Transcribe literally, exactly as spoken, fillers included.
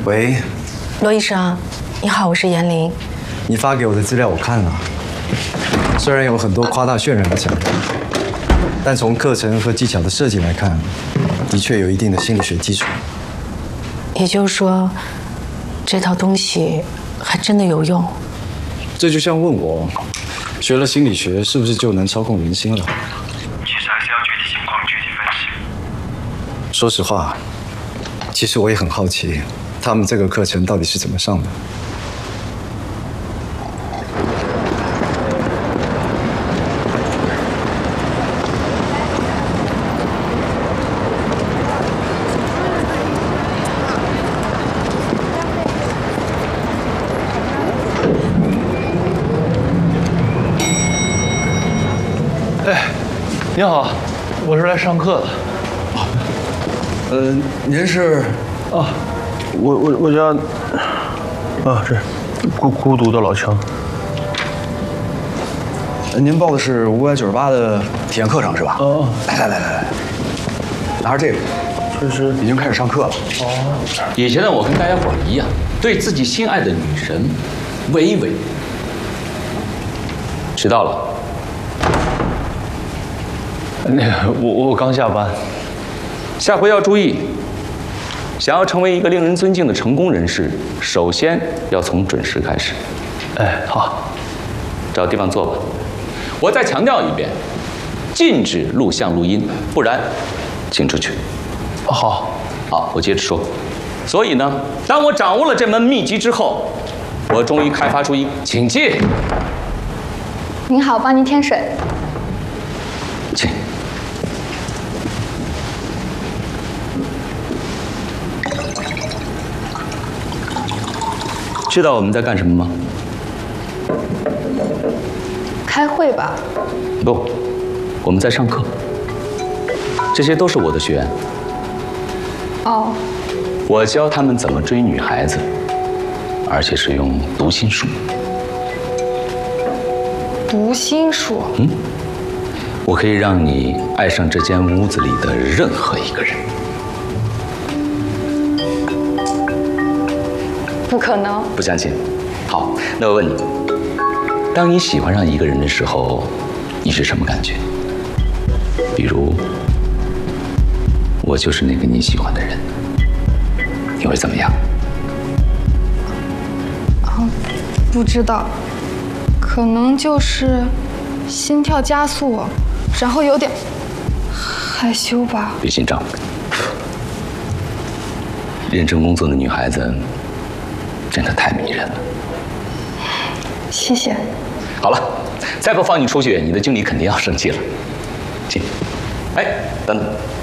喂， 罗医生，你好，我是严玲。 你发给我的资料我看了，虽然有很多夸大渲染的讲法，但从课程和技巧的设计来看，的确有一定的心理学基础。 也就是说，这套东西还真的有用。 这就像问我，学了心理学是不是就能操控人心了？ 其实还是要具体情况具体分析。 说实话，其实我也很好奇，他们这个课程到底是怎么上的。 哎，您好，我是来上课的。 呃，您是？ 啊，我我我叫啊，这孤孤独的老枪。 您报的是五百九十八的体验课程是吧？ 哦， 来来来来来，拿着这个， 这是已经开始上课了。 哦， 以前的我跟大家伙儿一样，对自己心爱的女神唯唯。迟到了。 那个我我刚下班。 下回要注意，想要成为一个令人尊敬的成功人士，首先要从准时开始。 哎，好， 找地方坐吧。我再强调一遍，禁止录像录音，不然请出去。 好， 好，我接着说。所以呢，当我掌握了这门秘籍之后，我终于开发出一，请进。 您好，帮您添水。 请。知道我们在干什么吗？ 开会吧。 不，我们在上课。这些都是我的学员。 哦。 我教他们怎么追女孩子，而且是用读心术。 读心术？ 嗯，我可以让你爱上这间屋子里的任何一个人。 不可能。 不相信？好，那我问你，当你喜欢上一个人的时候，你是什么感觉？比如，我就是那个你喜欢的人，你会怎么样？ 啊，不知道，可能就是心跳加速，然后有点害羞吧。 别紧张，认真工作的女孩子真的太迷人了。 谢谢。 好了，再不放你出去，你的经理肯定要生气了。进。哎，等等。